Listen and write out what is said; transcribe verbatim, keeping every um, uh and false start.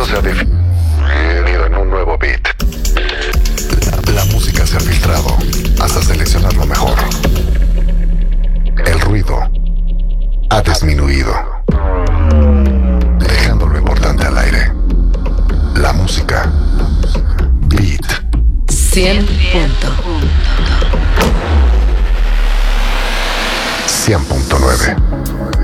se ha definido en un nuevo beat. La, la música se ha filtrado hasta seleccionar lo mejor. El ruido ha disminuido, dejando lo importante al aire. La música. Beat. cien punto cien punto nueve.